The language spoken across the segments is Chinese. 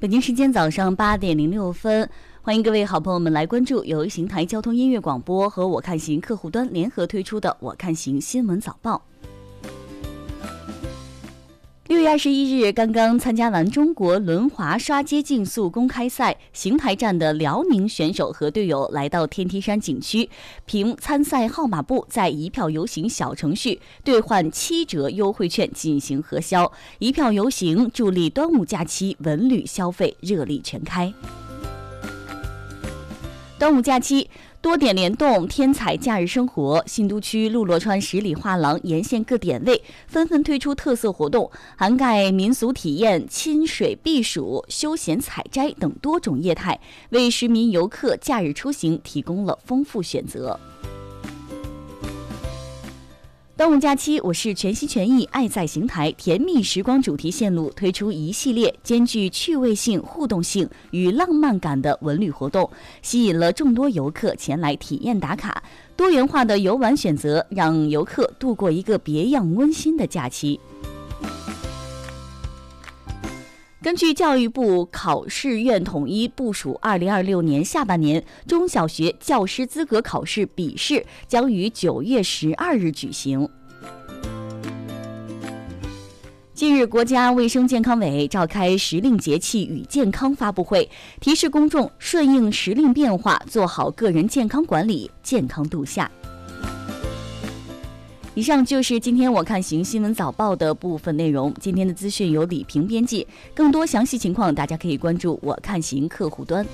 北京时间早上8:06，欢迎各位好朋友们来关注由邢台交通音乐广播和我看行客户端联合推出的我看行新闻早报。6月21日，刚刚参加完中国轮滑刷街竞速公开赛，邢台站的辽宁选手和队友来到天梯山景区，凭参赛号码布在一票游行小程序兑换7折优惠券进行核销，一票游行助力端午假期文旅消费热力全开。端午假期多点联动，添彩假日生活。新都区陆洛川10里画廊沿线各点位纷纷推出特色活动，涵盖民俗体验、亲水避暑、休闲采摘等多种业态，为市民游客假日出行提供了丰富选择。端午假期，我是全心全意爱在邢台甜蜜时光主题线路推出一系列兼具趣味性、互动性与浪漫感的文旅活动，吸引了众多游客前来体验打卡。多元化的游玩选择让游客度过一个别样温馨的假期。根据教育部考试院统一部署，2026年下半年中小学教师资格考试笔试将于9月12日举行。近日，国家卫生健康委召开时令节气与健康发布会，提示公众顺应时令变化，做好个人健康管理，健康度夏。以上就是今天我看行新闻早报的部分内容。今天的资讯由李平编辑，更多详细情况大家可以关注我看行客户端。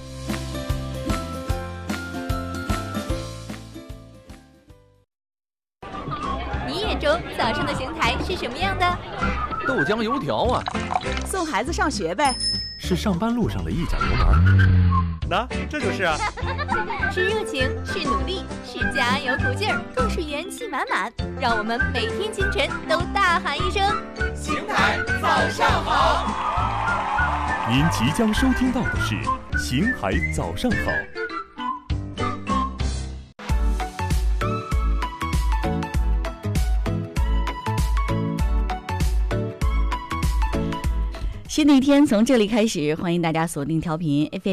你眼中早上的邢台是什么样的？ 豆浆油条啊， 送孩子上学呗。 是上班路上的一脚油门。 那这就是啊， 是热情，是努力，是加油鼓劲儿，更是元气满满。让我们每天清晨都大喊一声： 邢台早上好！ 您即将收听到的是邢台早上好。 新的一天从这里开始，欢迎大家锁定调频 FM